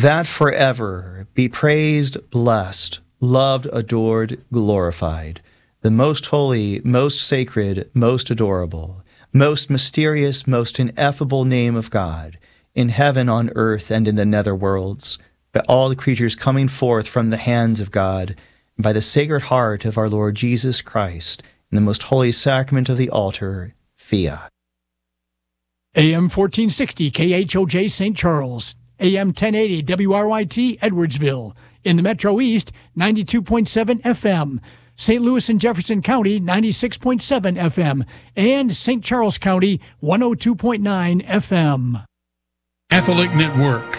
that forever be praised, blessed, loved, adored, glorified, the most holy, most sacred, most adorable, most mysterious, most ineffable name of God, in heaven, on earth, and in the nether worlds, by all the creatures coming forth from the hands of God, and by the sacred heart of our Lord Jesus Christ, in the most holy sacrament of the altar, Fiat. AM 1460 KHOJ St. Charles, AM 1080 WRYT Edwardsville, in the Metro East, 92.7 FM, St. Louis and Jefferson County, 96.7 FM, and St. Charles County, 102.9 FM. Catholic Network.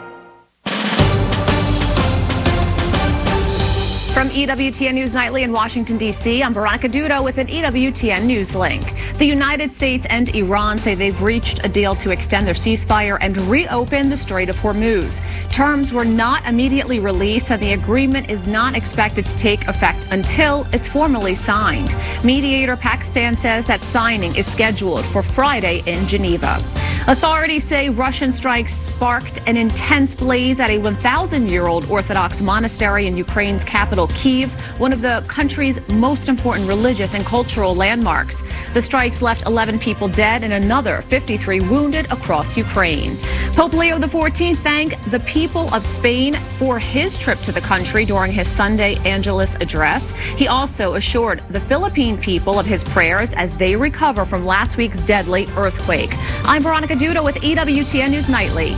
From EWTN News Nightly in Washington, D.C., I'm Veronica Dudo with an EWTN News link. The United States and Iran say they've reached a deal to extend their ceasefire and reopen the Strait of Hormuz. Terms were not immediately released, and the agreement is not expected to take effect until it's formally signed. Mediator Pakistan says that signing is scheduled for Friday in Geneva. Authorities say Russian strikes sparked an intense blaze at a 1,000-year-old Orthodox monastery in Ukraine's capital, Kyiv, one of the country's most important religious and cultural landmarks. The strikes left 11 people dead and another 53 wounded across Ukraine. Pope Leo XIV thanked the people of Spain for his trip to the country during his Sunday Angelus address. He also assured the Philippine people of his prayers as they recover from last week's deadly earthquake. I'm Veronica Dudo with EWTN News Nightly.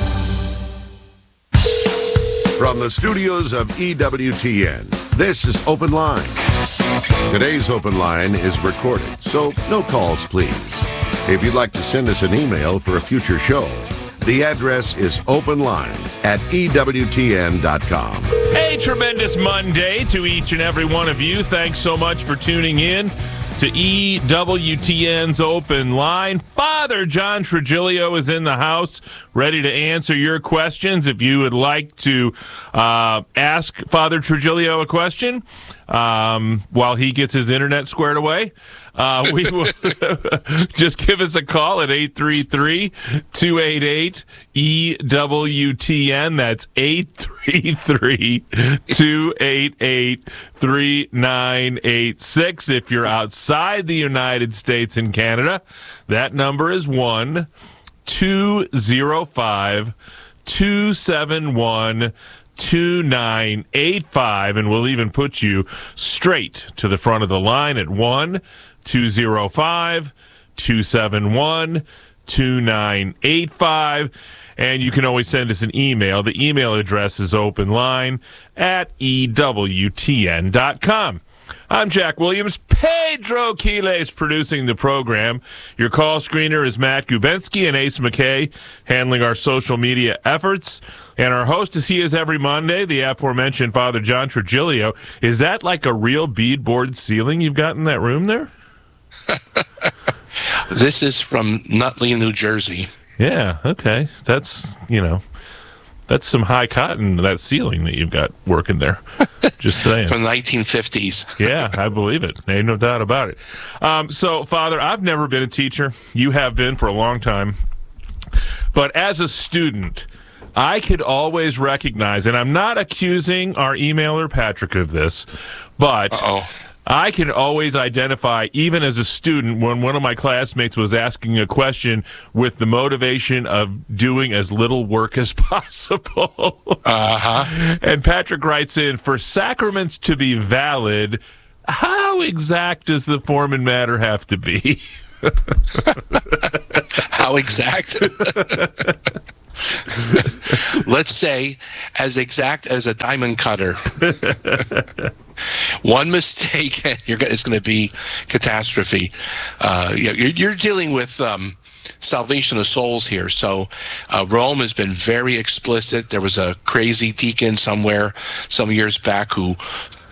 From the studios of EWTN, this is Open Line. Today's Open Line is recorded, so no calls, please. If you'd like to send us an email for a future show, the address is openline@ewtn.com. A tremendous Monday to each and every one of you. Thanks so much for tuning in to EWTN's Open Line. Father John Trigilio is in the house, ready to answer your questions. If you would like to ask Father Trigilio a question while he gets his internet squared away, we will just give us a call at 833-288-EWTN. That's 833-288-3986. If you're outside the United States and Canada, that number is 1-205-271-2985, and we'll even put you straight to the front of the line at 1-205-271-2985. And you can always send us an email. The email address is openline@ewtn.com. I'm Jack Williams. Pedro Quiles producing the program. Your call screener is Matt Gubensky, and Ace McKay handling our social media efforts. And our host, as he is every Monday, the aforementioned Father John Trigilio. Is that like a real beadboard ceiling you've got in that room there? This is from Nutley, New Jersey. Yeah, okay. That's some high cotton, that ceiling that you've got working there. Just saying. From the 1950s. Yeah, I believe it. Ain't no doubt about it. So, Father, I've never been a teacher. You have been for a long time. But as a student, I could always recognize, and I'm not accusing our emailer Patrick of this, but I can always identify, even as a student, when one of my classmates was asking a question with the motivation of doing as little work as possible. And Patrick writes in, for sacraments to be valid, how exact does the form and matter have to be? How exact? Let's say as exact as a diamond cutter. One mistake, it's going to be catastrophe. You're dealing with salvation of souls here. So Rome has been very explicit. There was a crazy deacon somewhere some years back who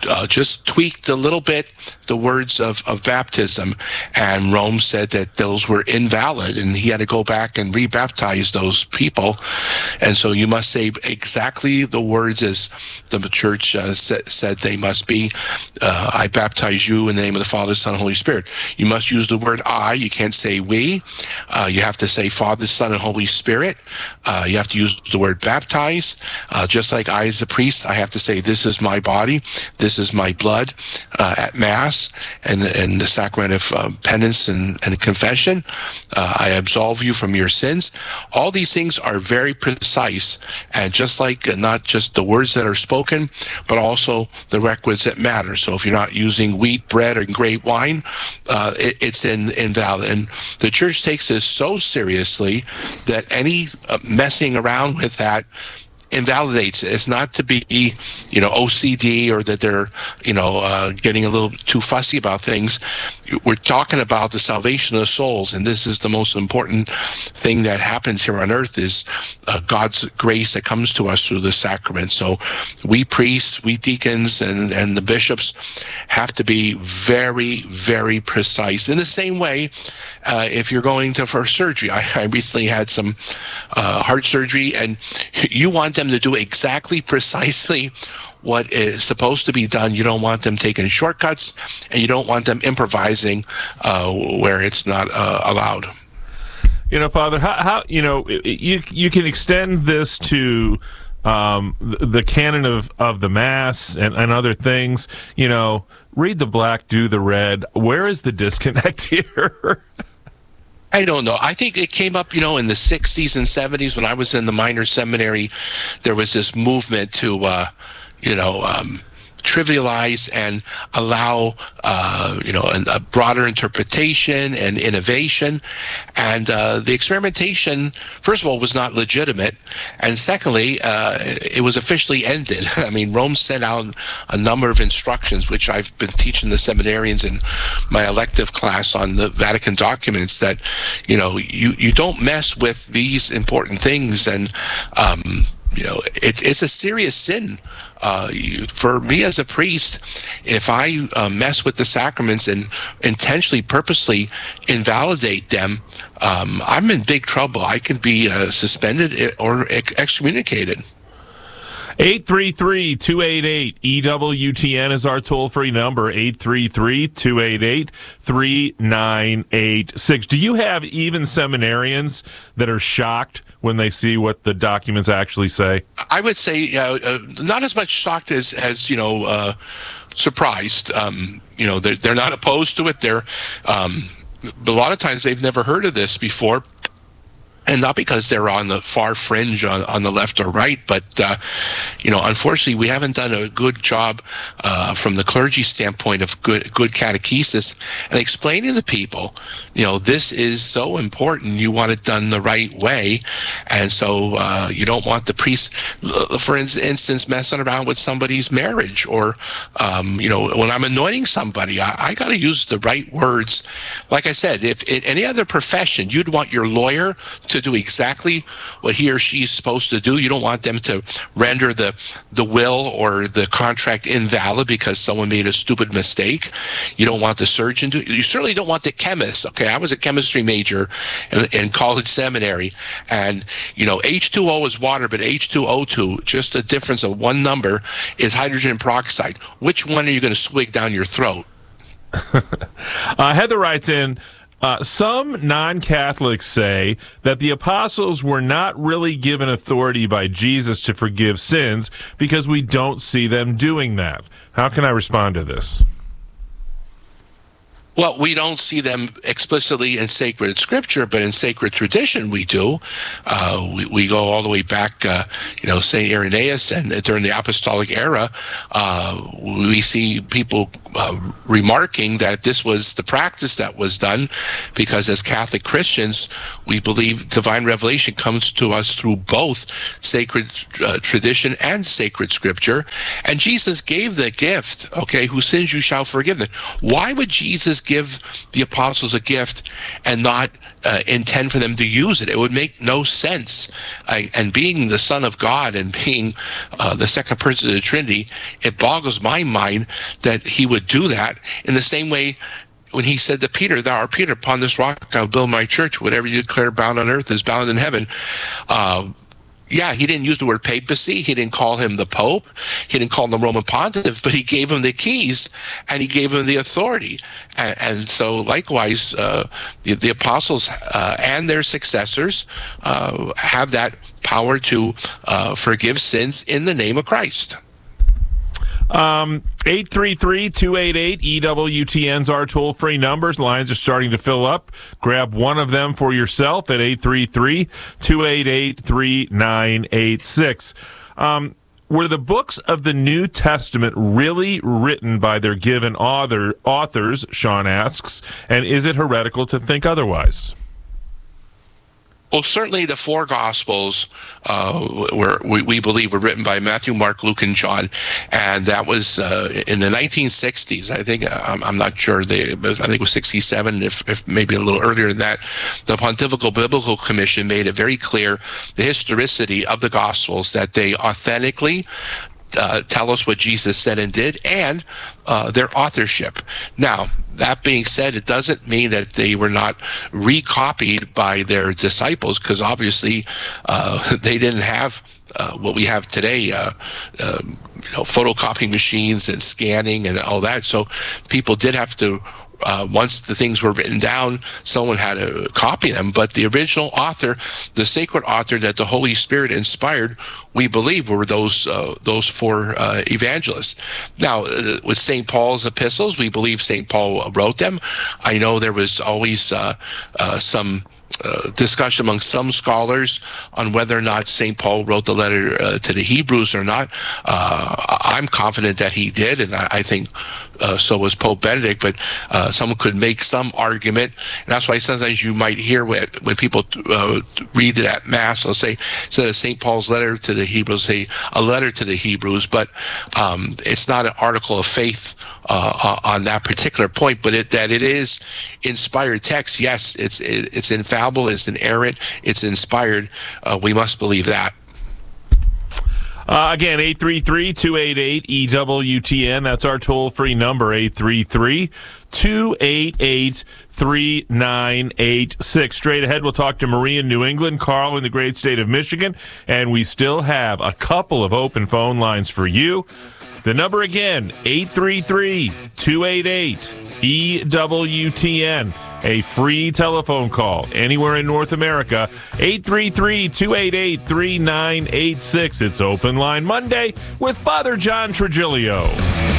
just tweaked a little bit the words of baptism, and Rome said that those were invalid, and he had to go back and rebaptize those people. And so you must say exactly the words as the church said they must be. I baptize you in the name of the Father, Son, and Holy Spirit. You must use the word I. You can't say we. You have to say Father, Son, and Holy Spirit. You have to use the word baptize. Just like I, as a priest, I have to say, this is my body, this is my blood at Mass and the sacrament of penance and confession. I absolve you from your sins. All these things are very precise, and just like not just the words that are spoken, but also the requisite matter. So if you're not using wheat, bread, or grape wine, it's invalid. And the church takes this so seriously that any messing around with that invalidates it. It's not to be, OCD, or that they're, getting a little too fussy about things. We're talking about the salvation of souls, and this is the most important thing that happens here on earth, is God's grace that comes to us through the sacrament. So we priests, we deacons, and the bishops have to be very, very precise. In the same way, if you're going for surgery, I recently had some heart surgery, and you want them to do exactly precisely what is supposed to be done. You don't want them taking shortcuts, and you don't want them improvising where it's not allowed. Father, how you can extend this to the canon of the Mass and other things. Read the black, do the red. Where is the disconnect here? I don't know. I think it came up, in the 60s and 70s when I was in the minor seminary. There was this movement to, trivialize and allow, a broader interpretation and innovation. And the experimentation, first of all, was not legitimate. And secondly, it was officially ended. I mean, Rome sent out a number of instructions, which I've been teaching the seminarians in my elective class on the Vatican documents, that, you don't mess with these important things. And, it's a serious sin. For me as a priest, if I mess with the sacraments and intentionally, purposely invalidate them, I'm in big trouble. I can be suspended or excommunicated. 833-288-EWTN is our toll-free number, 833-288-3986. Do you have even seminarians that are shocked when they see what the documents actually say? I would say not as much shocked as surprised. They're not opposed to it. They're a lot of times they've never heard of this before. And not because they're on the far fringe on the left or right, but, unfortunately, we haven't done a good job from the clergy standpoint of good catechesis and explaining to people, this is so important. You want it done the right way. And so you don't want the priest, for instance, messing around with somebody's marriage, or, when I'm anointing somebody, I got to use the right words. Like I said, if in any other profession, you'd want your lawyer to do exactly what he or she is supposed to do. You don't want them to render the will or the contract invalid because someone made a stupid mistake. You don't want the surgeon to. You certainly don't want the chemist. Okay, I was a chemistry major in college seminary, and H2O is water, but H2O2, just a difference of one number, is hydrogen peroxide. Which one are you going to swig down your throat? Heather writes in, some non-Catholics say that the apostles were not really given authority by Jesus to forgive sins because we don't see them doing that. How can I respond to this? Well, we don't see them explicitly in sacred scripture, but in sacred tradition we do. We go all the way back, St. Irenaeus, and during the apostolic era, we see people remarking that this was the practice that was done, because as Catholic Christians, we believe divine revelation comes to us through both sacred tradition and sacred scripture. And Jesus gave the gift, okay, whose sins you shall forgive them. Why would Jesus give the apostles a gift and not intend for them to use it? It would make no sense. And being the Son of God and being the second person of the Trinity, it boggles my mind that he would do that. In the same way, when he said to Peter, "Thou art Peter, upon this rock I'll build my church. Whatever you declare bound on earth is bound in heaven." Yeah, he didn't use the word papacy. He didn't call him the Pope. He didn't call him the Roman Pontiff, but he gave him the keys and he gave him the authority. And so likewise, the apostles and their successors have that power to forgive sins in the name of Christ. 833-288-EWTN's our toll-free numbers. Lines are starting to fill up. Grab one of them for yourself at 833-288-3986. Were the books of the New Testament really written by their given authors, Sean asks, and is it heretical to think otherwise? Well, certainly the four Gospels we believe were written by Matthew, Mark, Luke, and John, and that was in the 1960s. I think I'm not sure. I think it was 67, if maybe a little earlier than that. The Pontifical Biblical Commission made it very clear the historicity of the Gospels, that they authentically tell us what Jesus said and did, and their authorship. Now, that being said, it doesn't mean that they were not recopied by their disciples, because obviously they didn't have what we have today, photocopying machines and scanning and all that. So people did have to, once the things were written down, someone had to copy them. But the original author, the sacred author that the Holy Spirit inspired, we believe were those four evangelists. Now, with St. Paul's epistles, we believe St. Paul wrote them. I know there was always some discussion among some scholars on whether or not St. Paul wrote the letter to the Hebrews or not. I'm confident that he did, and I think so was Pope Benedict, but someone could make some argument. And that's why sometimes you might hear when people read it at Mass, they'll say, instead of St. Paul's letter to the Hebrews, say a letter to the Hebrews, but it's not an article of faith on that particular point, but that it is inspired text. Yes, it's infallible, it's inerrant, it's inspired. We must believe that. Again, 833-288-EWTN. That's our toll-free number, 833-288-3986. Straight ahead, we'll talk to Marie in New England, Carl in the great state of Michigan, and we still have a couple of open phone lines for you. The number again, 833-288-EWTN. A free telephone call anywhere in North America, 833-288-3986. It's Open Line Monday with Father John Trigilio.